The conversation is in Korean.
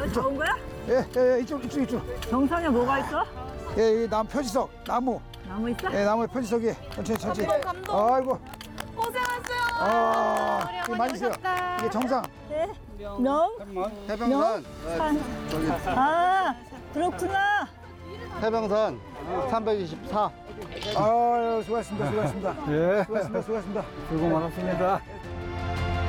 너 잡은 거야? 예, 이쪽. 정상에 뭐가 있어? 예, 이 나무 표지석, 나무. 나무 있어? 예, 나무에 표지석이. 천천히. 감동. 아이고. 고생하셨어요. 아, 우리 이게 어머니 많이 있어요. 오셨다. 이게 정상. 네. 명? 해병선 산. 아, 그렇구나. 해병선 324. 아유, 수고하셨습니다. 예. 수고하셨습니다. 수고 많았습니다.